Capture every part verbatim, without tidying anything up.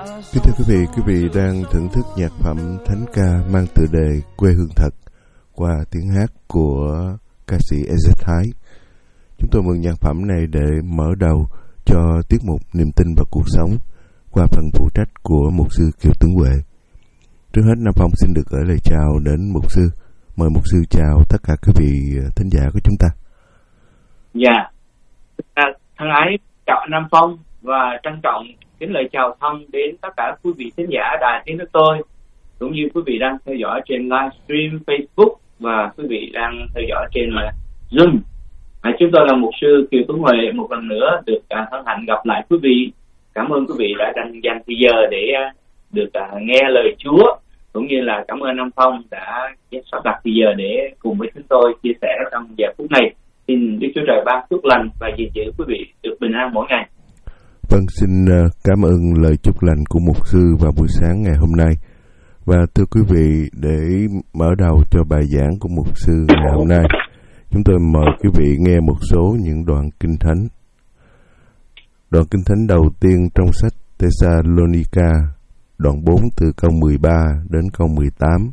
Kính thưa quý vị, quý vị đang thưởng thức nhạc phẩm thánh ca mang tựa đề Quê hương thật qua tiếng hát của ca sĩ Ezra Thái. Chúng tôi mượn nhạc phẩm này để mở đầu cho tiết mục Niềm tin và cuộc sống qua phần phụ trách của mục sư Kiều Tuấn Huệ. Trước hết, Nam Phong xin được gửi lời chào đến mục sư. Mời mục sư chào tất cả quý vị thính giả của chúng ta. Dạ, à, thân ái chào Nam Phong và trân trọng kính lời chào thân đến tất cả quý vị thính giả đài tiếng nước tôi, cũng như quý vị đang theo dõi trên livestream Facebook và quý vị đang theo dõi trên Zoom. À, chúng tôi là mục sư Kiều Tuấn Huệ một lần nữa được à, hân hạnh gặp lại quý vị. Cảm ơn quý vị đã dành dành thời giờ để à, được à, nghe lời Chúa, cũng như là cảm ơn Nam Phong đã sắp đặt thời giờ để cùng với chúng tôi chia sẻ trong giờ phút này. Xin Đức Chúa Trời ban phước lành và gìn giữ quý vị được bình an mỗi ngày. Vâng, xin cảm ơn lời chúc lành của mục sư vào buổi sáng ngày hôm nay. Và thưa quý vị, để mở đầu cho bài giảng của mục sư ngày hôm nay, chúng tôi mời quý vị nghe một số những đoạn kinh thánh. Đoạn kinh thánh đầu tiên trong sách Thessalonica, đoạn bốn từ câu mười ba đến câu mười tám.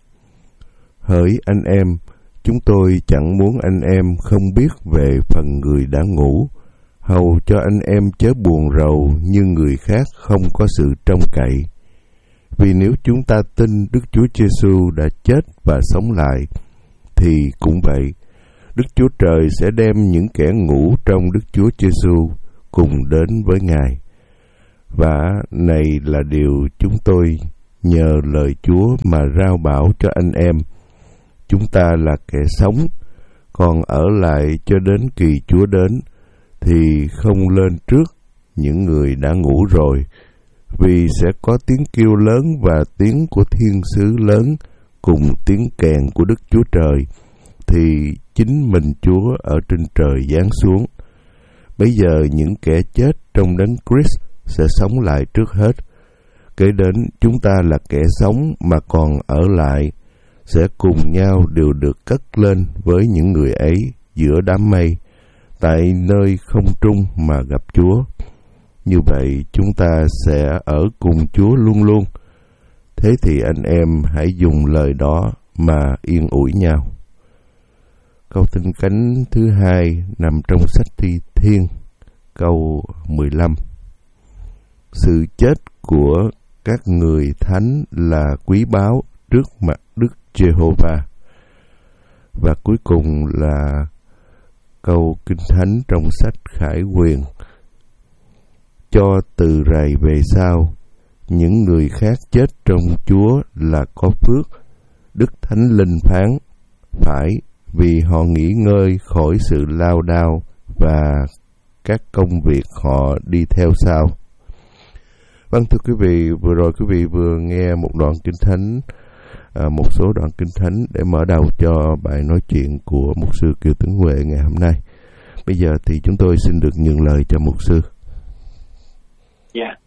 Hỡi anh em, chúng tôi chẳng muốn anh em không biết về phần người đã ngủ, hầu cho anh em chớ buồn rầu như người khác không có sự trông cậy. Vì nếu chúng ta tin Đức Chúa Giêsu đã chết và sống lại, thì cũng vậy, Đức Chúa Trời sẽ đem những kẻ ngủ trong Đức Chúa Giêsu cùng đến với Ngài. Và này là điều chúng tôi nhờ lời Chúa mà rao bảo cho anh em. Chúng ta là kẻ sống, còn ở lại cho đến kỳ Chúa đến, thì không lên trước những người đã ngủ rồi, vì sẽ có tiếng kêu lớn và tiếng của thiên sứ lớn cùng tiếng kèn của Đức Chúa Trời, thì chính mình Chúa ở trên trời giáng xuống. Bây giờ những kẻ chết trong đấng Christ sẽ sống lại trước hết. Kế đến chúng ta là kẻ sống mà còn ở lại, sẽ cùng nhau đều được cất lên với những người ấy giữa đám mây, tại nơi không trung mà gặp Chúa. Như vậy chúng ta sẽ ở cùng Chúa luôn luôn. Thế thì anh em hãy dùng lời đó mà yên ủi nhau. Câu tinh cánh thứ hai nằm trong sách Thi Thiên, câu mười lăm. Sự chết của các người thánh là quý báu trước mặt Đức Giê-hô-va. Và cuối cùng là câu kinh thánh trong sách Khải Huyền. Cho từ rày về sau, những người khác chết trong Chúa là có phước, Đức Thánh Linh phán, phải, vì họ nghỉ ngơi khỏi sự lao đao và các công việc họ đi theo sau. Vâng, thưa quý vị, vừa rồi quý vị vừa nghe một đoạn kinh thánh, à, một số đoạn kinh thánh để mở đầu cho bài nói chuyện của mục sư Kiều Tuấn Huệ ngày hôm nay. Bây giờ thì chúng tôi xin được nhường lời cho mục sư. Dạ. Yeah.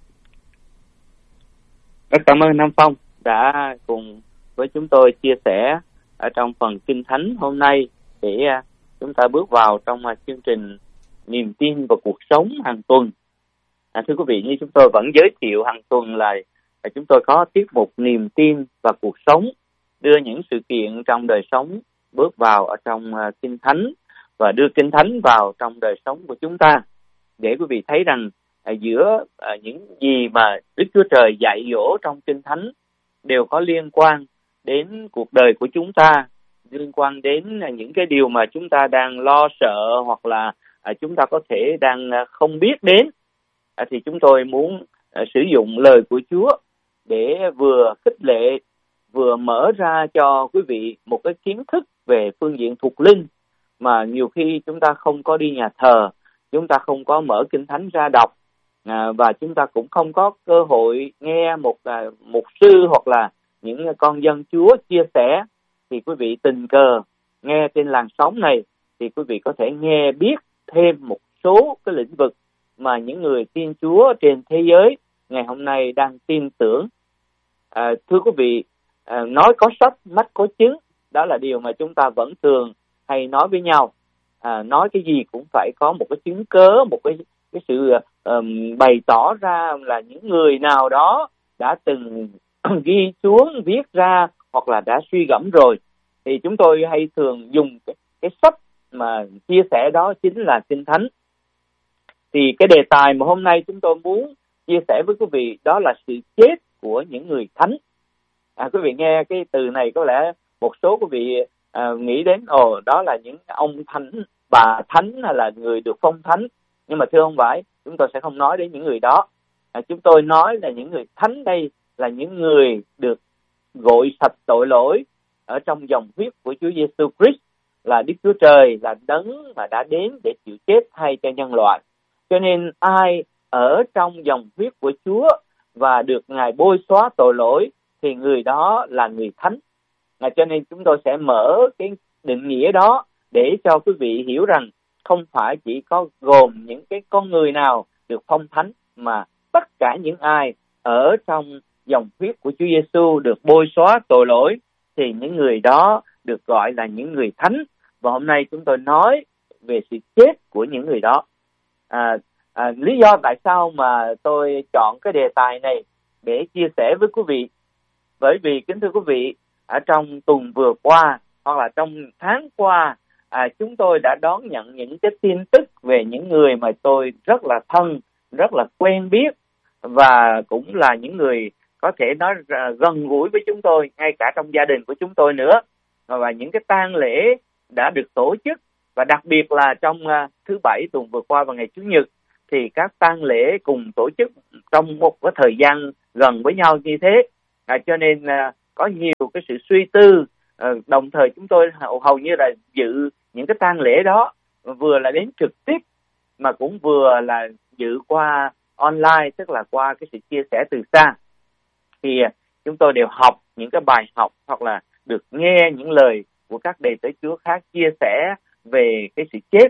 Rất cảm ơn Nam Phong đã cùng với chúng tôi chia sẻ ở trong phần kinh thánh hôm nay để chúng ta bước vào trong chương trình Niềm tin và cuộc sống hàng tuần. À, thưa quý vị, như chúng tôi vẫn giới thiệu hàng tuần là chúng tôi có tiết mục Niềm tin và cuộc sống, đưa những sự kiện trong đời sống bước vào ở trong uh, kinh thánh và đưa kinh thánh vào trong đời sống của chúng ta, để quý vị thấy rằng uh, giữa uh, những gì mà Đức Chúa Trời dạy dỗ trong kinh thánh đều có liên quan đến cuộc đời của chúng ta, liên quan đến uh, những cái điều mà chúng ta đang lo sợ hoặc là uh, chúng ta có thể đang uh, không biết đến. Uh, thì chúng tôi muốn uh, sử dụng lời của Chúa để vừa khích lệ, vừa mở ra cho quý vị một cái kiến thức về phương diện thuộc linh mà nhiều khi chúng ta không có đi nhà thờ, chúng ta không có mở kinh thánh ra đọc, à, và chúng ta cũng không có cơ hội nghe một à, mục sư hoặc là những con dân Chúa chia sẻ. Thì quý vị tình cờ nghe trên làn sóng này thì quý vị có thể nghe biết thêm một số cái lĩnh vực mà những người tin Chúa trên thế giới ngày hôm nay đang tin tưởng. À, thưa quý vị, à, nói có sách, mắt có chứng, đó là điều mà chúng ta vẫn thường hay nói với nhau. À, nói cái gì cũng phải có một cái chứng cớ, một cái, cái sự um, bày tỏ ra là những người nào đó đã từng ghi xuống, viết ra hoặc là đã suy gẫm rồi, thì chúng tôi hay thường dùng cái, cái sách mà chia sẻ đó chính là Kinh Thánh. Thì cái đề tài mà hôm nay chúng tôi muốn chia sẻ với quý vị đó là sự chết của những người thánh. À, quý vị nghe cái từ này có lẽ một số quý vị à, nghĩ đến ồ đó là những ông thánh, bà thánh hay là người được phong thánh. Nhưng mà thưa không phải, chúng tôi sẽ không nói đến những người đó. À, chúng tôi nói là những người thánh đây là những người được gội sạch tội lỗi ở trong dòng huyết của Chúa Giêsu Christ, là Đức Chúa Trời, là đấng mà đã đến để chịu chết thay cho nhân loại. Cho nên ai ở trong dòng huyết của Chúa và được Ngài bôi xóa tội lỗi thì người đó là người thánh. À, cho nên chúng tôi sẽ mở cái định nghĩa đó để cho quý vị hiểu rằng không phải chỉ có gồm những cái con người nào được phong thánh, mà tất cả những ai ở trong dòng huyết của Chúa Giêsu được bôi xóa tội lỗi thì những người đó được gọi là những người thánh. Và hôm nay chúng tôi nói về sự chết của những người đó. À, à, lý do tại sao mà tôi chọn cái đề tài này để chia sẻ với quý vị, bởi vì kính thưa quý vị, ở trong tuần vừa qua hoặc là trong tháng qua, à, chúng tôi đã đón nhận những cái tin tức về những người mà tôi rất là thân, rất là quen biết, và cũng là những người có thể nói gần gũi với chúng tôi, ngay cả trong gia đình của chúng tôi nữa. Và những cái tang lễ đã được tổ chức, và đặc biệt là trong uh, thứ Bảy tuần vừa qua và ngày Chủ nhật thì các tang lễ cùng tổ chức trong một cái thời gian gần với nhau như thế. À, cho nên uh, có nhiều cái sự suy tư, uh, đồng thời chúng tôi hầu, hầu như là dự những cái tang lễ đó vừa là đến trực tiếp mà cũng vừa là dự qua online, tức là qua cái sự chia sẻ từ xa. Thì uh, chúng tôi đều học những cái bài học hoặc là được nghe những lời của các đầy tớ Chúa khác chia sẻ về cái sự chết.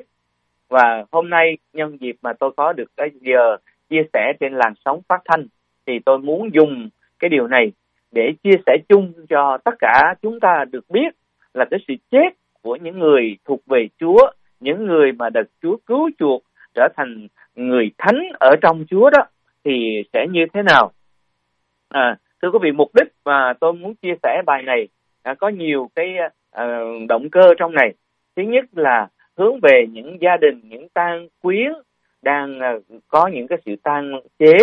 Và hôm nay nhân dịp mà tôi có được cái giờ chia sẻ trên làn sóng phát thanh thì tôi muốn dùng cái điều này để chia sẻ chung cho tất cả chúng ta được biết là cái sự chết của những người thuộc về Chúa, những người mà được Chúa cứu chuộc trở thành người thánh ở trong Chúa đó thì sẽ như thế nào. À, thưa quý vị, mục đích mà tôi muốn chia sẻ bài này à, có nhiều cái à, động cơ trong này. Thứ nhất là hướng về những gia đình, những tang quyến đang à, có những cái sự tang chế.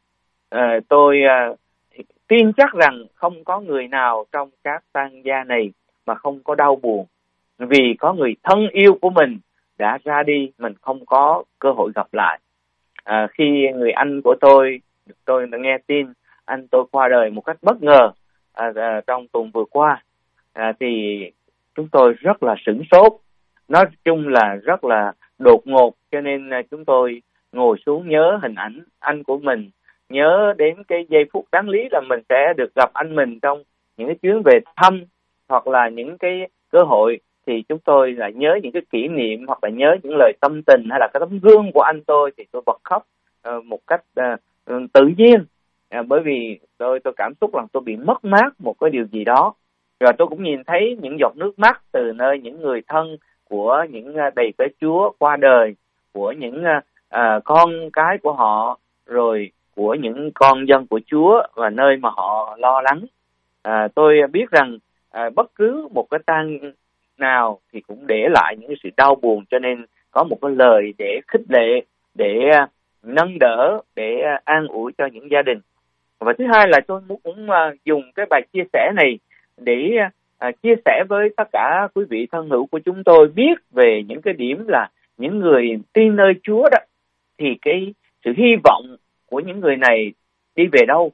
À, tôi à, tin chắc rằng không có người nào trong các tang gia này mà không có đau buồn, vì có người thân yêu của mình đã ra đi, mình không có cơ hội gặp lại. À, khi người anh của tôi, tôi đã nghe tin anh tôi qua đời một cách bất ngờ à, à, trong tuần vừa qua, à, thì chúng tôi rất là sửng sốt. Nói chung là rất là đột ngột, cho nên à, chúng tôi ngồi xuống nhớ hình ảnh anh của mình, nhớ đến cái giây phút đáng lý là mình sẽ được gặp anh mình trong những cái chuyến về thăm hoặc là những cái cơ hội, thì chúng tôi lại nhớ những cái kỷ niệm hoặc là nhớ những lời tâm tình hay là cái tấm gương của anh tôi, thì tôi bật khóc uh, một cách uh, tự nhiên. À, bởi vì tôi tôi cảm xúc rằng tôi bị mất mát một cái điều gì đó, rồi tôi cũng nhìn thấy những giọt nước mắt từ nơi những người thân của những đầy tớ Chúa qua đời, của những à, con cái của họ, rồi của những con dân của Chúa và nơi mà họ lo lắng. À, tôi biết rằng à, bất cứ một cái tang nào thì cũng để lại những sự đau buồn, cho nên có một cái lời để khích lệ, để à, nâng đỡ, để à, an ủi cho những gia đình. Và thứ hai là tôi muốn cũng uh, dùng cái bài chia sẻ này để uh, chia sẻ với tất cả quý vị thân hữu của chúng tôi biết về những cái điểm là những người tin nơi Chúa đó, thì cái sự hy vọng của những người này đi về đâu.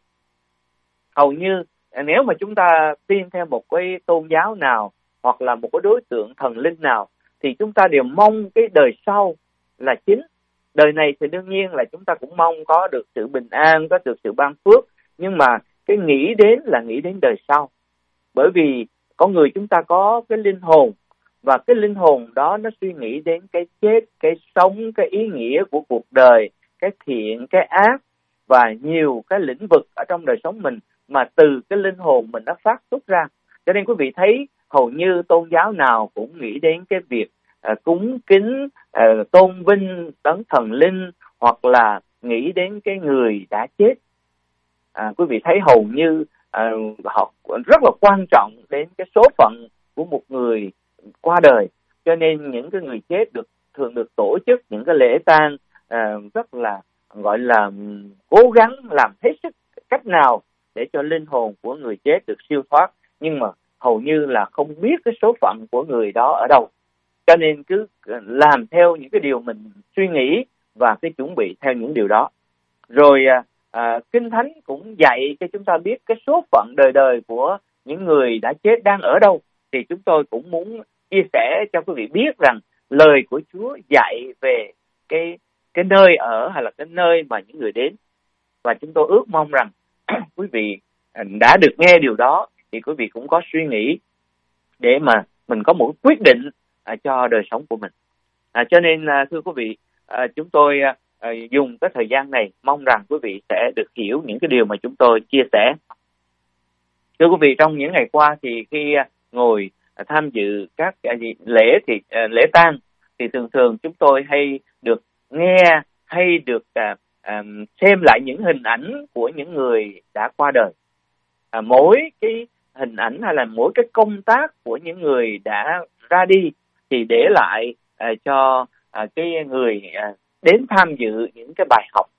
Hầu như uh, nếu mà chúng ta tin theo một cái tôn giáo nào hoặc là một cái đối tượng thần linh nào thì chúng ta đều mong cái đời sau là chính. Đời này thì đương nhiên là chúng ta cũng mong có được sự bình an, có được sự ban phước, nhưng mà cái nghĩ đến là nghĩ đến đời sau. Bởi vì con người chúng ta có cái linh hồn, và cái linh hồn đó nó suy nghĩ đến cái chết, cái sống, cái ý nghĩa của cuộc đời, cái thiện, cái ác và nhiều cái lĩnh vực ở trong đời sống mình mà từ cái linh hồn mình nó phát xuất ra. Cho nên quý vị thấy hầu như tôn giáo nào cũng nghĩ đến cái việc uh, cúng kính, uh, tôn vinh đấng thần linh, hoặc là nghĩ đến cái người đã chết. À, quý vị thấy hầu như à, họ rất là quan trọng đến cái số phận của một người qua đời, cho nên những cái người chết được thường được tổ chức những cái lễ tang à, rất là gọi là cố gắng làm hết sức cách nào để cho linh hồn của người chết được siêu thoát, nhưng mà hầu như là không biết cái số phận của người đó ở đâu, cho nên cứ làm theo những cái điều mình suy nghĩ và cái chuẩn bị theo những điều đó. Rồi à, à, Kinh Thánh cũng dạy cho chúng ta biết cái số phận đời đời của những người đã chết đang ở đâu. Thì chúng tôi cũng muốn chia sẻ cho quý vị biết rằng lời của Chúa dạy về cái cái nơi ở hay là cái nơi mà những người đến, và chúng tôi ước mong rằng quý vị đã được nghe điều đó thì quý vị cũng có suy nghĩ để mà mình có một quyết định à, cho đời sống của mình. À, cho nên à, thưa quý vị, à, chúng tôi à, dùng cái thời gian này mong rằng quý vị sẽ được hiểu những cái điều mà chúng tôi chia sẻ. Thưa quý vị, trong những ngày qua thì khi à, ngồi à, tham dự các à, lễ thì à, lễ tang thì thường thường chúng tôi hay được nghe hay được à, à, xem lại những hình ảnh của những người đã qua đời. À, mỗi cái hình ảnh hay là mỗi cái công tác của những người đã ra đi thì để lại à, cho à, cái người à, đến tham dự những cái bài học.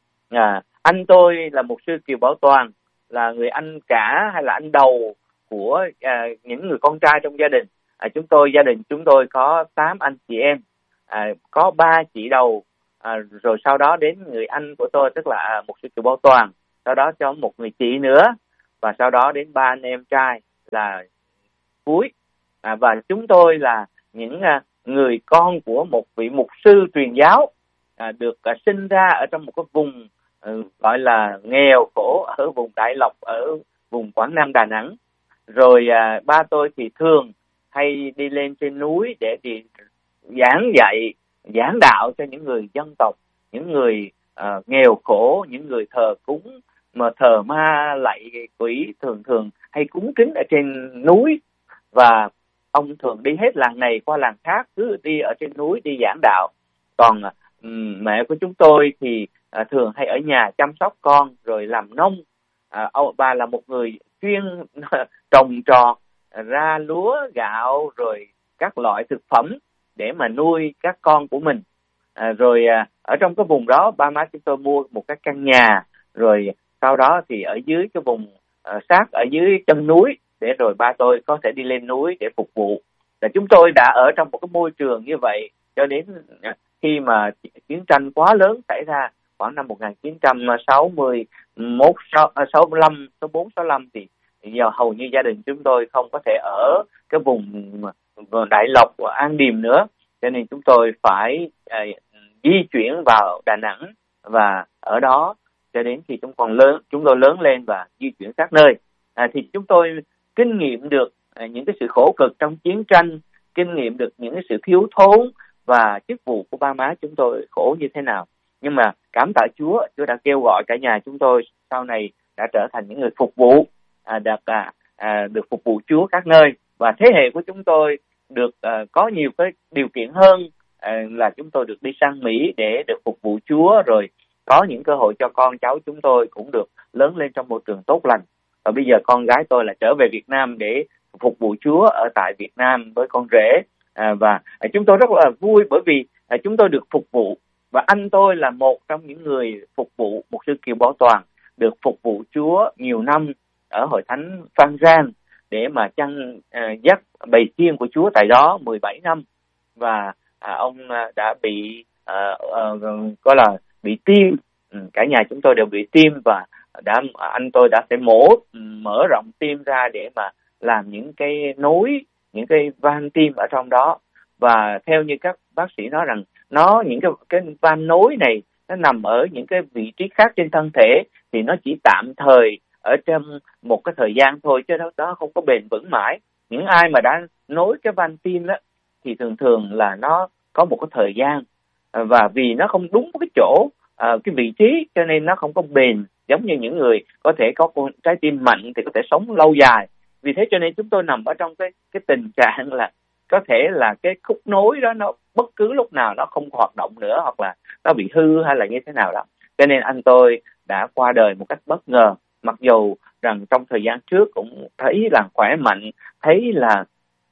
À, anh tôi là mục sư Kiều Bảo Toàn, là người anh cả hay là anh đầu của à, những người con trai trong gia đình. À, chúng tôi gia đình chúng tôi có tám anh chị em, à, có ba chị đầu, à, rồi sau đó đến người anh của tôi tức là mục sư Kiều Bảo Toàn, sau đó cho một người chị nữa, và sau đó đến ba anh em trai là cuối. À, và chúng tôi là những à, người con của một vị mục sư truyền giáo, à, được à, sinh ra ở trong một cái vùng à, gọi là nghèo khổ ở vùng Đại Lộc, ở vùng Quảng Nam, Đà Nẵng. Rồi à, ba tôi thì thường hay đi lên trên núi để đi giảng dạy, giảng đạo cho những người dân tộc, những người à, nghèo khổ, những người thờ cúng mà thờ ma lạy quỷ, thường thường hay cúng kính ở trên núi. Và ông thường đi hết làng này qua làng khác, cứ đi ở trên núi đi giảng đạo. Còn um, mẹ của chúng tôi thì uh, thường hay ở nhà chăm sóc con rồi làm nông. Uh, bà là một người chuyên trồng trọt, ra lúa, gạo rồi các loại thực phẩm để mà nuôi các con của mình. Uh, rồi uh, ở trong cái vùng đó ba má chúng tôi mua một cái căn nhà, rồi sau đó thì ở dưới cái vùng uh, sát ở dưới chân núi, để rồi ba tôi có thể đi lên núi để phục vụ. Và chúng tôi đã ở trong một cái môi trường như vậy cho đến khi mà chiến tranh quá lớn xảy ra khoảng năm một nghìn chín trăm sáu mươi mốt, sáu mươi lăm, sáu bốn, sáu lăm thì giờ hầu như gia đình chúng tôi không có thể ở cái vùng Đại Lộc và An Điềm nữa, cho nên chúng tôi phải à, di chuyển vào Đà Nẵng, và ở đó cho đến khi chúng còn lớn, chúng tôi lớn lên và di chuyển các nơi. À, thì chúng tôi kinh nghiệm được à, những cái sự khổ cực trong chiến tranh, kinh nghiệm được những cái sự thiếu thốn và chức vụ của ba má chúng tôi khổ như thế nào. Nhưng mà cảm tạ Chúa, Chúa đã kêu gọi cả nhà chúng tôi sau này đã trở thành những người phục vụ, à, được à, à, được phục vụ Chúa các nơi. Và thế hệ của chúng tôi được à, có nhiều cái điều kiện hơn, à, là chúng tôi được đi sang Mỹ để được phục vụ Chúa, rồi có những cơ hội cho con cháu chúng tôi cũng được lớn lên trong môi trường tốt lành. Và bây giờ con gái tôi là trở về Việt Nam để phục vụ Chúa ở tại Việt Nam với con rể. À, và à, chúng tôi rất là vui bởi vì à, chúng tôi được phục vụ. Và anh tôi là một trong những người phục vụ mục sư Kiều Bảo Toàn, được phục vụ Chúa nhiều năm ở hội thánh Phan Rang để mà chăn à, dắt bầy chiên của Chúa tại đó mười bảy năm. Và à, ông à, đã bị à, à, gọi là bị tim, ừ, cả nhà chúng tôi đều bị tim, và đã anh tôi đã phải mổ mở rộng tim ra để mà làm những cái nối, những cái van tim ở trong đó. Và theo như các bác sĩ nói rằng nó những cái cái van nối này nó nằm ở những cái vị trí khác trên thân thể, thì nó chỉ tạm thời ở trong một cái thời gian thôi, chứ đó, đó không có bền vững mãi. Những ai mà đã nối cái van tim đó thì thường thường là nó có một cái thời gian, và vì nó không đúng cái chỗ, uh, cái vị trí, cho nên nó không có bền. Giống như những người có thể có con trái tim mạnh thì có thể sống lâu dài. Vì thế cho nên chúng tôi nằm ở trong cái cái tình trạng là có thể là cái khúc nối đó nó bất cứ lúc nào nó không hoạt động nữa, hoặc là nó bị hư hay là như thế nào đó. cho nên anh tôi đã qua đời một cách bất ngờ. Mặc dù rằng trong thời gian trước cũng thấy là khỏe mạnh, thấy là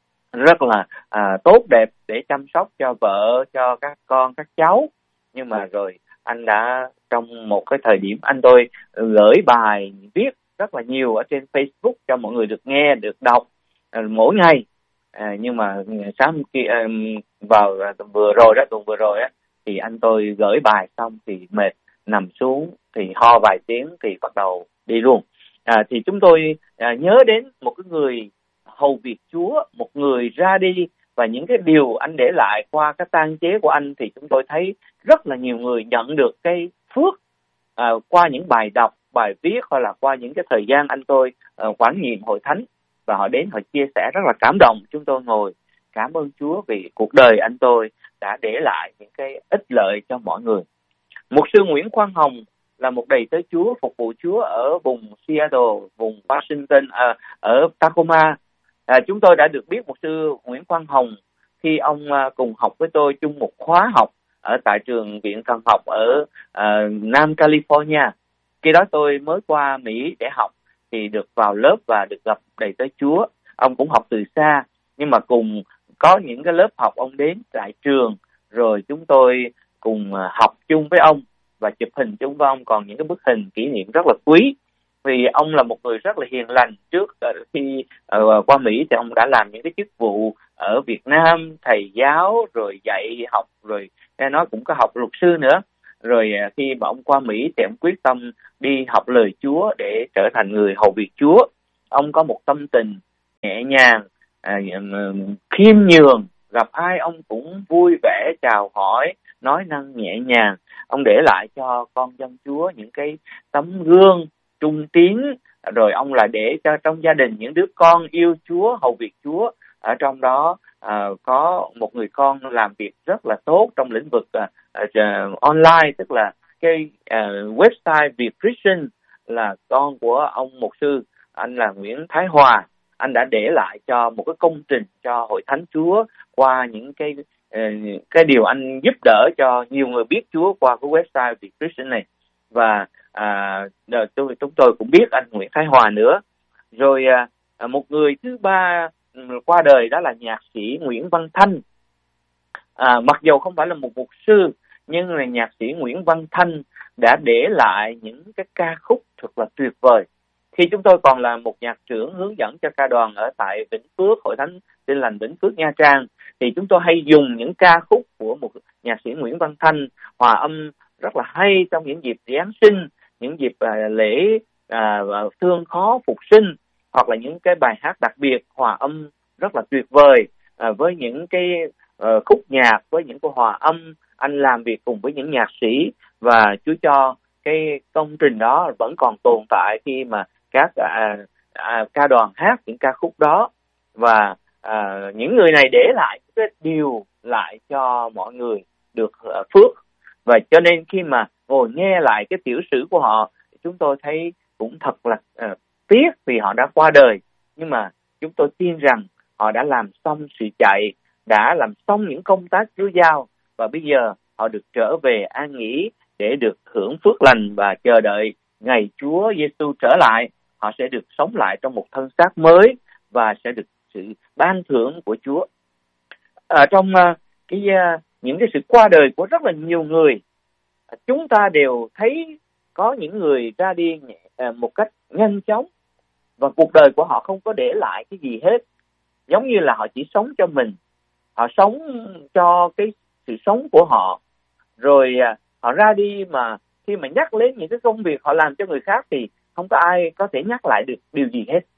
rất là à, tốt đẹp để chăm sóc cho vợ, cho các con, các cháu, nhưng mà rồi anh đã trong một cái thời điểm anh tôi gửi bài viết rất là nhiều ở trên Facebook cho mọi người được nghe, được đọc à, mỗi ngày. À, nhưng mà sáng kia à, vào vừa rồi đó, tuần vừa rồi á, thì anh tôi gửi bài xong thì mệt, nằm xuống thì ho vài tiếng thì bắt đầu đi luôn. À, thì chúng tôi à, nhớ đến một cái người hầu việc Chúa, một người ra đi, và những cái điều anh để lại qua cái tang chế của anh thì chúng tôi thấy rất là nhiều người nhận được cái phước à, qua những bài đọc, bài viết, hoặc là qua những cái thời gian anh tôi uh, quản nhiệm hội thánh, và họ đến họ chia sẻ rất là cảm động. Chúng tôi ngồi cảm ơn Chúa vì cuộc đời anh tôi đã để lại những cái ích lợi cho mọi người. Mục sư Nguyễn Quang Hồng là một đầy tớ Chúa, phục vụ Chúa ở vùng Seattle, vùng Washington, à, ở Tacoma. À, chúng tôi đã được biết mục sư Nguyễn Quang Hồng khi ông à, cùng học với tôi chung một khóa học ở tại trường Viện Thần học ở à, Nam California. Khi đó tôi mới qua Mỹ để học thì được vào lớp và được gặp đầy tớ Chúa. Ông cũng học từ xa, nhưng mà cùng có những cái lớp học ông đến tại trường, rồi chúng tôi cùng học chung với ông và chụp hình chung với ông, còn những cái bức hình kỷ niệm rất là quý. Vì ông là một người rất là hiền lành. Trước khi uh, qua Mỹ thì ông đã làm những cái chức vụ ở Việt Nam, thầy giáo, rồi dạy học, rồi nghe nói cũng có học luật sư nữa. Rồi uh, khi mà ông qua Mỹ thì ông quyết tâm đi học lời Chúa để trở thành người hầu việc Chúa. Ông có một tâm tình nhẹ nhàng, uh, khiêm nhường, gặp ai ông cũng vui vẻ chào hỏi, nói năng nhẹ nhàng. Ông để lại cho con dân Chúa những cái tấm gương trung tín, rồi ông là để cho trong gia đình những đứa con yêu Chúa, hầu việc Chúa. Ở trong đó à, có một người con làm việc rất là tốt trong lĩnh vực à, à, online, tức là cái à, website Việt Christian, là con của ông mục sư, anh là Nguyễn Thái Hòa. Anh đã để lại cho một cái công trình cho Hội Thánh Chúa qua những cái cái điều anh giúp đỡ cho nhiều người biết Chúa qua cái website Việt Christian này. Và à, tôi chúng tôi cũng biết anh Nguyễn Thái Hòa nữa. Rồi à, một người thứ ba qua đời đó là nhạc sĩ Nguyễn Văn Thanh. À, mặc dù không phải là một mục sư, nhưng là nhạc sĩ Nguyễn Văn Thanh đã để lại những cái ca khúc thật là tuyệt vời. Khi chúng tôi còn là một nhạc trưởng hướng dẫn cho ca đoàn ở tại Vĩnh Phước, Hội Thánh Tin Lành Vĩnh Phước Nha Trang, thì chúng tôi hay dùng những ca khúc của một nhạc sĩ Nguyễn Văn Thanh hòa âm rất là hay trong những dịp Giáng sinh, những dịp à, lễ à, thương khó phục sinh, hoặc là những cái bài hát đặc biệt hòa âm rất là tuyệt vời à, với những cái uh, khúc nhạc, với những cái hòa âm. Anh làm việc cùng với những nhạc sĩ, và Chúa cho cái công trình đó vẫn còn tồn tại khi mà các à, à, ca đoàn hát những ca khúc đó. Và à, những người này để lại cái điều lại cho mọi người được uh, phước. Và cho nên khi mà ngồi nghe lại cái tiểu sử của họ, chúng tôi thấy cũng thật là uh, tiếc vì họ đã qua đời. Nhưng mà chúng tôi tin rằng họ đã làm xong sự chạy, đã làm xong những công tác Chúa giao, và bây giờ họ được trở về an nghỉ để được hưởng phước lành và chờ đợi ngày Chúa Giêsu trở lại. Họ sẽ được sống lại trong một thân xác mới và sẽ được sự ban thưởng của Chúa. Ở trong uh, cái uh, những cái sự qua đời của rất là nhiều người, chúng ta đều thấy có những người ra đi uh, một cách nhanh chóng, và cuộc đời của họ không có để lại cái gì hết. Giống như là họ chỉ sống cho mình, họ sống cho cái sự sống của họ, rồi uh, họ ra đi mà khi mà nhắc đến những cái công việc họ làm cho người khác thì không có ai có thể nhắc lại được điều gì hết.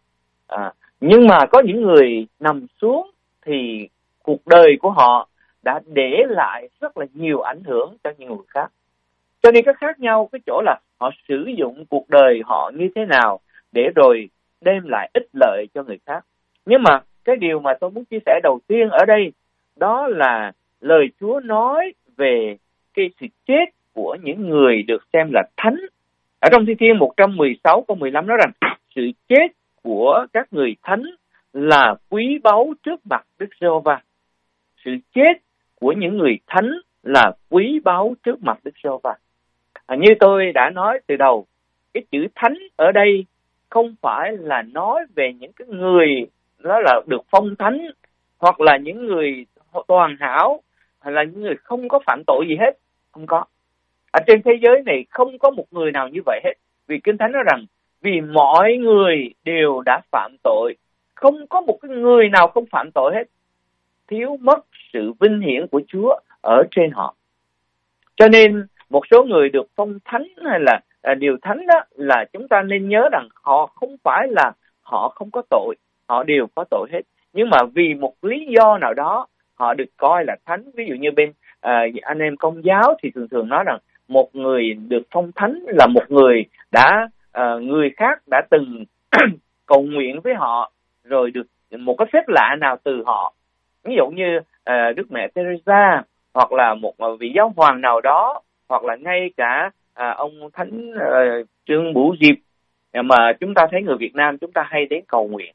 À, nhưng mà có những người nằm xuống thì cuộc đời của họ đã để lại rất là nhiều ảnh hưởng cho những người khác. Cho nên cái khác nhau cái chỗ là họ sử dụng cuộc đời họ như thế nào để rồi đem lại ích lợi cho người khác. Nhưng mà cái điều mà tôi muốn chia sẻ đầu tiên ở đây, đó là lời Chúa nói về cái sự chết của những người được xem là thánh. Ở trong Thi Thiên một trăm mười sáu câu mười lăm nói rằng sự chết của các người thánh là quý báu trước mặt Đức Giê-hô-va. Sự chết của những người thánh là quý báu trước mặt Đức Giê-hô-va. À, như tôi đã nói từ đầu, cái chữ thánh ở đây không phải là nói về những cái người đó là được phong thánh, hoặc là những người toàn hảo, hay là những người không có phạm tội gì hết. Không có. Ở trên thế giới này không có một người nào như vậy hết. Vì Kinh Thánh nói rằng vì mọi người đều đã phạm tội, không có một cái người nào không phạm tội hết, thiếu mất sự vinh hiển của Chúa ở trên họ. Cho nên một số người được phong thánh hay là à, điều thánh đó, là chúng ta nên nhớ rằng họ không phải là họ không có tội, họ đều có tội hết. Nhưng mà vì một lý do nào đó họ được coi là thánh. Ví dụ như bên à, anh em Công giáo thì thường thường nói rằng một người được phong thánh là một người đã à, người khác đã từng cầu nguyện với họ, rồi được một cái phép lạ nào từ họ. Ví dụ như à, Đức Mẹ Teresa, hoặc là một vị giáo hoàng nào đó, hoặc là ngay cả à, ông Thánh à, Trương Bửu Diệp, mà chúng ta thấy người Việt Nam chúng ta hay đến cầu nguyện.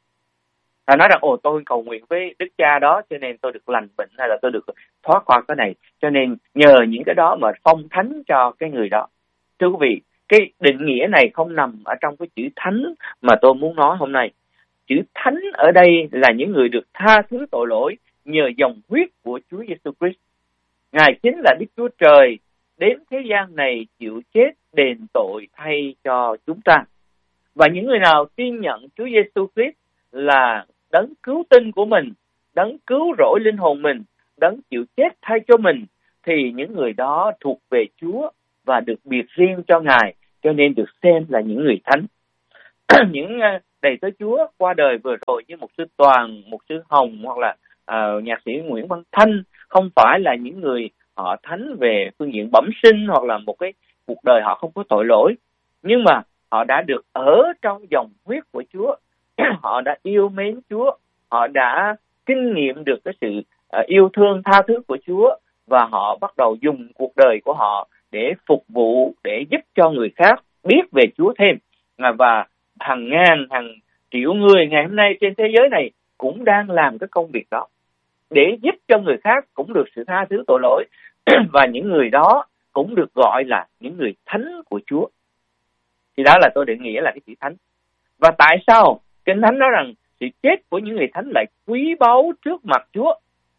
À, nói rằng ồ tôi cầu nguyện với Đức Cha đó cho nên tôi được lành bệnh, hay là tôi được thoát khỏi cái này, cho nên nhờ những cái đó mà phong thánh cho cái người đó. Thưa quý vị, cái định nghĩa này không nằm ở trong cái chữ thánh mà tôi muốn nói hôm nay. Chữ thánh ở đây là những người được tha thứ tội lỗi nhờ dòng huyết của Chúa Giêsu Christ. Ngài chính là Đức Chúa Trời đến thế gian này chịu chết đền tội thay cho chúng ta. Và những người nào tin nhận Chúa Giêsu Christ là đấng cứu tinh của mình, đấng cứu rỗi linh hồn mình, đấng chịu chết thay cho mình, thì những người đó thuộc về Chúa và được biệt riêng cho Ngài, cho nên được xem là những người thánh. Những đầy tớ Chúa qua đời vừa rồi như mục sư Toàn, mục sư Hồng, hoặc là uh, nhạc sĩ Nguyễn Văn Thanh, không phải là những người họ thánh về phương diện bẩm sinh, hoặc là một cái cuộc đời họ không có tội lỗi, nhưng mà họ đã được ở trong dòng huyết của Chúa. Họ đã yêu mến Chúa, họ đã kinh nghiệm được cái sự uh, yêu thương tha thứ của Chúa, và họ bắt đầu dùng cuộc đời của họ để phục vụ, để giúp cho người khác biết về Chúa thêm. Và hàng ngàn, hàng triệu người ngày hôm nay trên thế giới này cũng đang làm cái công việc đó, để giúp cho người khác cũng được sự tha thứ tội lỗi. Và những người đó cũng được gọi là những người thánh của Chúa. Thì đó là tôi định nghĩa là cái chữ thánh. Và tại sao Kinh Thánh nói rằng sự chết của những người thánh lại quý báu trước mặt Chúa?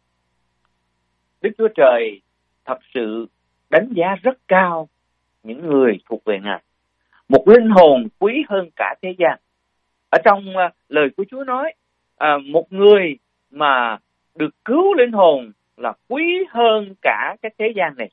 Đức Chúa Trời thật sự đánh giá rất cao những người thuộc về Ngài. Một linh hồn quý hơn cả thế gian. Ở trong uh, lời của Chúa nói, uh, một người mà được cứu linh hồn là quý hơn cả cái thế gian này.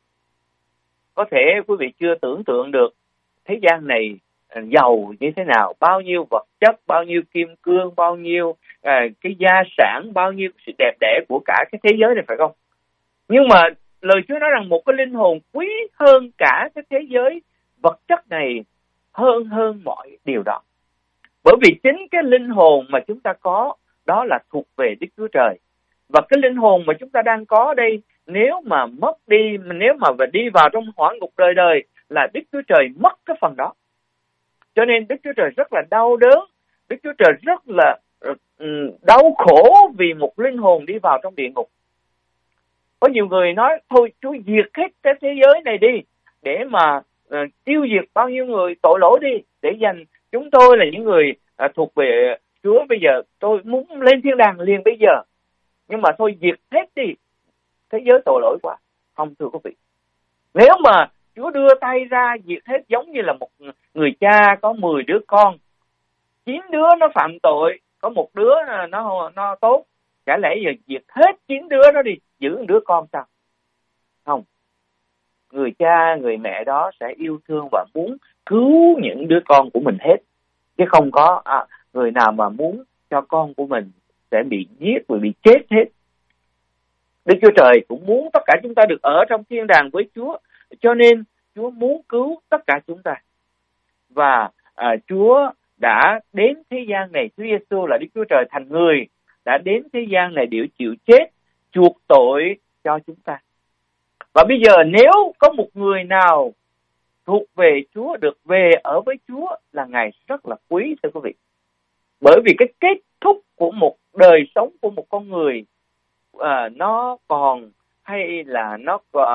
Có thể quý vị chưa tưởng tượng được thế gian này uh, giàu như thế nào, bao nhiêu vật chất, bao nhiêu kim cương, bao nhiêu uh, cái gia sản, bao nhiêu sự đẹp đẽ của cả cái thế giới này, phải không? Nhưng mà lời Chúa nói rằng một cái linh hồn quý hơn cả cái thế giới vật chất này, hơn hơn mọi điều đó. Bởi vì chính cái linh hồn mà chúng ta có đó là thuộc về Đức Chúa Trời. Và cái linh hồn mà chúng ta đang có đây, nếu mà mất đi, nếu mà đi vào trong hỏa ngục đời đời, là Đức Chúa Trời mất cái phần đó. Cho nên Đức Chúa Trời rất là đau đớn, Đức Chúa Trời rất là uh, đau khổ vì một linh hồn đi vào trong địa ngục. Có nhiều người nói thôi Chúa diệt hết cái thế giới này đi, để mà uh, tiêu diệt bao nhiêu người tội lỗi đi, để dành chúng tôi là những người uh, thuộc về Chúa. Bây giờ tôi muốn lên thiên đàng liền bây giờ, nhưng mà thôi diệt hết đi, thế giới tội lỗi quá. Không, thưa quý vị, nếu mà Chúa đưa tay ra diệt hết, giống như là một người cha có mười đứa con, chín đứa nó phạm tội, có một đứa nó nó tốt, chả lẽ giờ diệt hết chín đứa đó đi, giữ một đứa con sao? Không. Người cha, người mẹ đó sẽ yêu thương và muốn cứu những đứa con của mình hết, chứ không có à, người nào mà muốn cho con của mình sẽ bị giết và bị chết hết. Đức Chúa Trời cũng muốn tất cả chúng ta được ở trong thiên đàng với Chúa, cho nên Chúa muốn cứu tất cả chúng ta. Và à, Chúa đã đến thế gian này, Chúa Giêsu là Đức Chúa Trời thành người, đã đến thế gian này để chịu chết, chuộc tội cho chúng ta. Và bây giờ nếu có một người nào thuộc về Chúa, được về ở với Chúa, là Ngài rất là quý, thưa quý vị. Bởi vì cái kết thúc của một đời sống của một con người à, nó còn hay là nó à,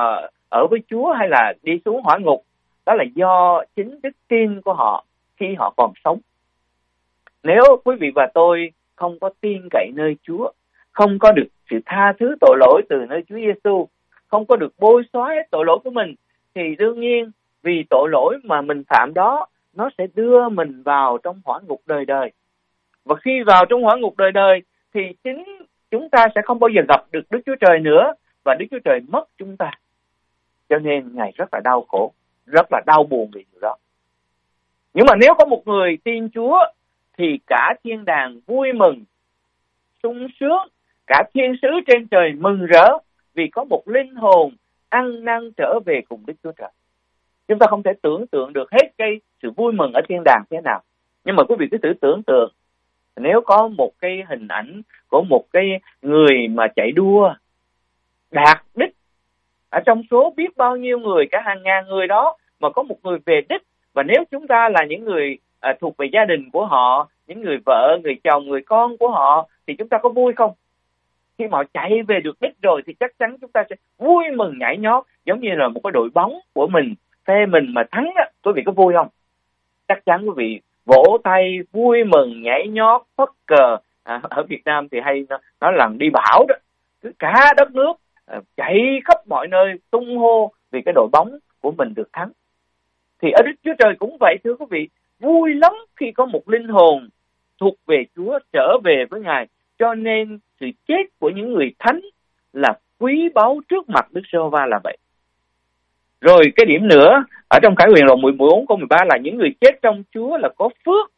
ở với Chúa hay là đi xuống hỏa ngục, đó là do chính đức tin của họ khi họ còn sống. Nếu quý vị và tôi không có tin cậy nơi Chúa, không có được sự tha thứ tội lỗi từ nơi Chúa Giêsu, không có được bôi xóa hết tội lỗi của mình, thì đương nhiên vì tội lỗi mà mình phạm đó, nó sẽ đưa mình vào trong hỏa ngục đời đời. Và khi vào trong hỏa ngục đời đời thì chính chúng ta sẽ không bao giờ gặp được Đức Chúa Trời nữa, và Đức Chúa Trời mất chúng ta. Cho nên Ngài rất là đau khổ, rất là đau buồn vì điều đó. Nhưng mà nếu có một người tin Chúa thì cả thiên đàng vui mừng, sung sướng, cả thiên sứ trên trời mừng rỡ vì có một linh hồn ăn năn trở về cùng Đức Chúa Trời. Chúng ta không thể tưởng tượng được hết cái sự vui mừng ở thiên đàng thế nào. Nhưng mà quý vị cứ thử tưởng tượng, nếu có một cái hình ảnh của một cái người mà chạy đua đạt đích, ở trong số biết bao nhiêu người, cả hàng ngàn người đó, mà có một người về đích, và nếu chúng ta là những người à, thuộc về gia đình của họ, những người vợ, người chồng, người con của họ, thì chúng ta có vui không? Khi mà họ chạy về được đích rồi thì chắc chắn chúng ta sẽ vui mừng nhảy nhót, giống như là một cái đội bóng của mình, phe mình mà thắng á, quý vị có vui không? Chắc chắn quý vị vỗ tay, vui mừng, nhảy nhót, phất cờ. À, ở Việt Nam thì hay nó, nó là đi bão đó, cứ cả đất nước à, chạy khắp mọi nơi tung hô vì cái đội bóng của mình được thắng. Thì ở Đức Chúa Trời cũng vậy thưa quý vị, vui lắm khi có một linh hồn thuộc về Chúa trở về với Ngài. Cho nên sự chết của những người thánh là quý báu trước mặt Đức Giê-hô-va là vậy. Rồi cái điểm nữa, ở trong Khải Huyền đoạn mười bốn câu mười ba là những người chết trong Chúa là có phước.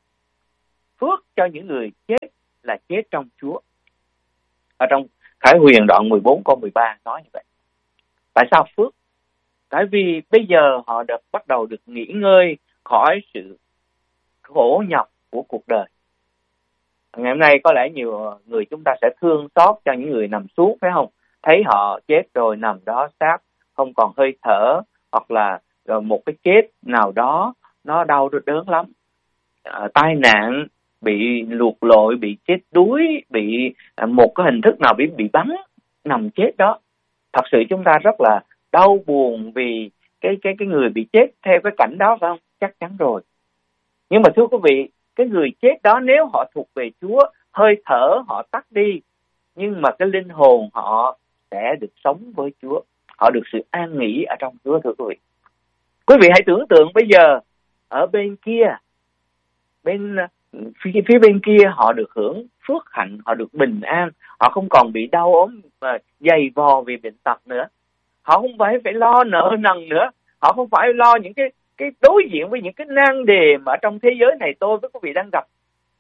Phước cho những người chết là chết trong Chúa. Ở trong Khải Huyền đoạn mười bốn câu mười ba nói như vậy. Tại sao phước? Tại vì bây giờ họ được bắt đầu được nghỉ ngơi khỏi sự khổ nhọc của cuộc đời. Ngày hôm nay có lẽ nhiều người chúng ta sẽ thương xót cho những người nằm xuống, phải không? Thấy họ chết rồi nằm đó xác không còn hơi thở, hoặc là một cái chết nào đó nó đau đớn lắm, à, tai nạn, bị luộc lội, bị chết đuối, bị à, một cái hình thức nào bị bị bắn, nằm chết đó. Thật sự chúng ta rất là đau buồn vì cái cái cái người bị chết theo cái cảnh đó, phải không? Chắc chắn rồi. Nhưng mà thưa quý vị, cái người chết đó nếu họ thuộc về Chúa, hơi thở họ tắt đi, nhưng mà cái linh hồn họ sẽ được sống với Chúa, họ được sự an nghỉ ở trong Chúa thưa quý vị. Quý vị hãy tưởng tượng bây giờ ở bên kia, bên phía, phía bên kia họ được hưởng phước hạnh, họ được bình an, họ không còn bị đau ốm và dày vò vì bệnh tật nữa, họ không phải phải lo nợ nần nữa, họ không phải lo những cái cái đối diện với những cái nan đề mà trong thế giới này tôi với quý vị đang gặp.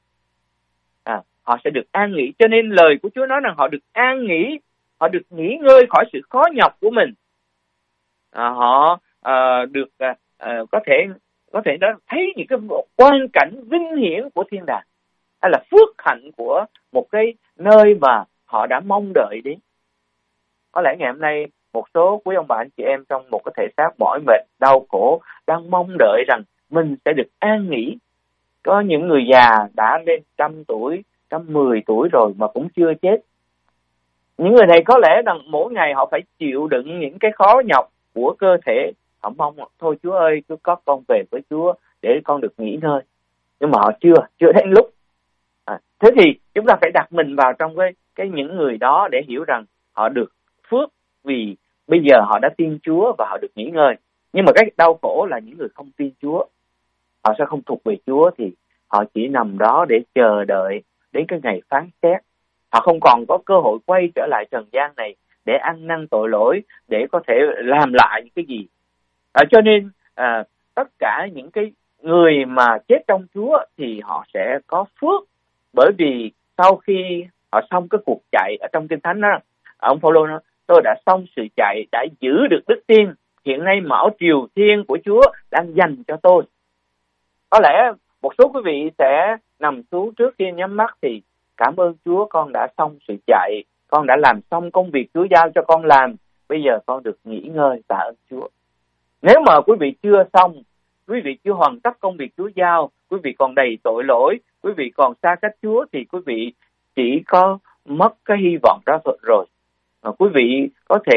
À, họ sẽ được an nghỉ. Cho nên lời của Chúa nói rằng họ được an nghỉ, họ được nghỉ ngơi khỏi sự khó nhọc của mình. À, họ à, được à, à, có thể có thể đó thấy những cái quan cảnh vinh hiển của thiên đàng, hay là phước hạnh của một cái nơi mà họ đã mong đợi đến. Có lẽ ngày hôm nay một số quý ông bà anh chị em trong một cái thể xác mỏi mệt, đau khổ đang mong đợi rằng mình sẽ được an nghỉ. Có những người già đã lên trăm tuổi, trăm mười tuổi rồi mà cũng chưa chết. Những người này có lẽ rằng mỗi ngày họ phải chịu đựng những cái khó nhọc của cơ thể. Họ mong thôi Chúa ơi, cứ có con về với Chúa để con được nghỉ ngơi. Nhưng mà họ chưa, chưa đến lúc. À, thế thì chúng ta phải đặt mình vào trong cái, cái những người đó để hiểu rằng họ được phước vì bây giờ họ đã tin Chúa và họ được nghỉ ngơi. Nhưng mà cái đau khổ là những người không tin Chúa, họ sẽ không thuộc về Chúa, thì họ chỉ nằm đó để chờ đợi đến cái ngày phán xét. Họ không còn có cơ hội quay trở lại trần gian này để ăn năn tội lỗi, để có thể làm lại những cái gì. À, cho nên à, tất cả những cái người mà chết trong Chúa thì họ sẽ có phước, bởi vì sau khi họ xong cái cuộc chạy ở trong Kinh Thánh đó, ông Phaolô nói tôi đã xong sự chạy, đã giữ được đức tin, hiện nay mão triều thiên của Chúa đang dành cho tôi. Có lẽ một số quý vị sẽ nằm xuống trước khi nhắm mắt thì cảm ơn Chúa, con đã xong sự chạy, con đã làm xong công việc Chúa giao cho con làm, bây giờ con được nghỉ ngơi, tạ ơn Chúa. Nếu mà quý vị chưa xong, quý vị chưa hoàn tất công việc Chúa giao, quý vị còn đầy tội lỗi, quý vị còn xa cách Chúa, thì quý vị chỉ có mất cái hy vọng đó rồi. À, quý vị có thể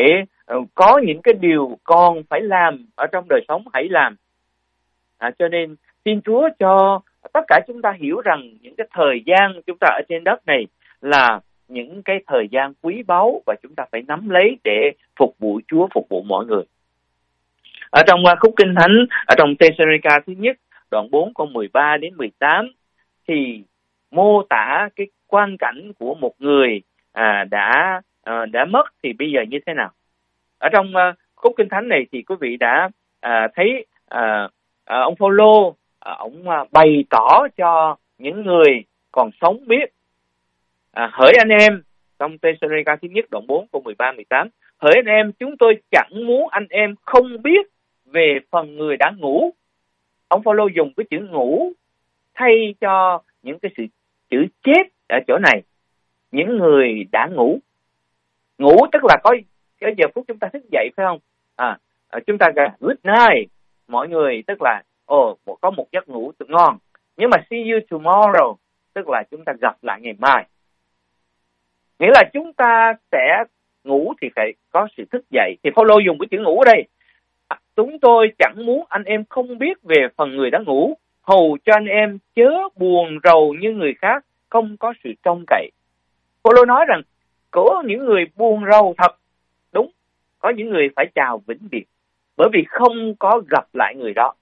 có những cái điều còn phải làm ở trong đời sống hãy làm. À, cho nên xin Chúa cho tất cả chúng ta hiểu rằng những cái thời gian chúng ta ở trên đất này là những cái thời gian quý báu và chúng ta phải nắm lấy để phục vụ Chúa, phục vụ mọi người. Ở trong khúc Kinh Thánh, ở trong Thessalonica thứ nhất, đoạn bốn câu mười ba đến mười tám thì mô tả cái quan cảnh của một người à, đã à, đã mất thì bây giờ như thế nào. Ở trong uh, khúc Kinh Thánh này thì quý vị đã uh, thấy uh, uh, ông Phao-lô uh, ông uh, bày tỏ cho những người còn sống biết. Uh, hỡi anh em, trong Thessalonica thứ nhất đoạn bốn câu mười ba mười tám, hỡi anh em, chúng tôi chẳng muốn anh em không biết về phần người đã ngủ. Ông Phao-lô dùng cái chữ ngủ thay cho những cái sự chữ chết ở chỗ này. Những người đã ngủ. Ngủ tức là có cái giờ phút chúng ta thức dậy phải không? À, chúng ta gọi good night mọi người, tức là ồ oh, có một giấc ngủ thật ngon. Nhưng mà see you tomorrow tức là chúng ta gặp lại ngày mai. Nghĩa là chúng ta sẽ ngủ thì phải có sự thức dậy. Thì Phao-lô dùng cái chữ ngủ ở đây. À, chúng tôi chẳng muốn anh em không biết về phần người đã ngủ, hầu cho anh em chớ buồn rầu như người khác không có sự trông cậy. Phao-lô nói rằng có những người buồn rầu thật, đúng, có những người phải chào vĩnh biệt bởi vì không có gặp lại người đó.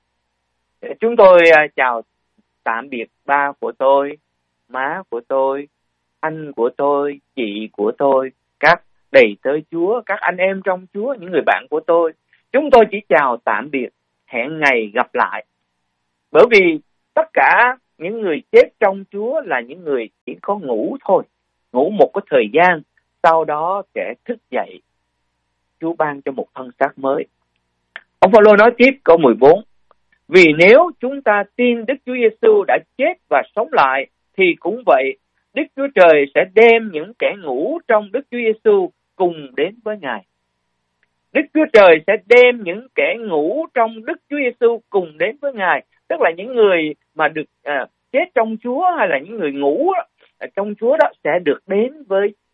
Chúng tôi chào tạm biệt ba của tôi, má của tôi, anh của tôi, chị của tôi, các đầy tớ Chúa, các anh em trong Chúa, những người bạn của tôi. Chúng tôi chỉ chào tạm biệt, hẹn ngày gặp lại. Bởi vì tất cả những người chết trong Chúa là những người chỉ có ngủ thôi, ngủ một cái thời gian, sau đó sẽ thức dậy. Chúa ban cho một thân xác mới. Ông Phao-lô nói tiếp câu mười bốn. Vì nếu chúng ta tin Đức Chúa Giêsu đã chết và sống lại, thì cũng vậy, Đức Chúa Trời sẽ đem những kẻ ngủ trong Đức Chúa Giêsu cùng đến với Ngài. Đức Chúa Trời sẽ đem những kẻ ngủ trong Đức Chúa Giêsu cùng đến với Ngài. Tức là những người mà được à, chết trong Chúa hay là những người ngủ đó, trong Chúa đó sẽ được đến với